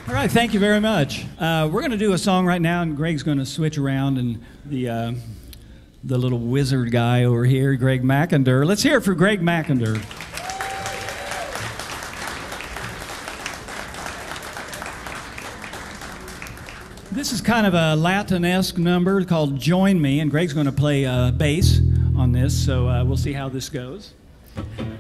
All right, thank you very much. We're going to do a song right now, and Greg's going to switch around, and the little wizard guy over here, Greg McIntyre. Let's hear it for Greg McIntyre. This is kind of a Latin-esque number called Join Me, and Greg's going to play bass on this, so we'll see how this goes.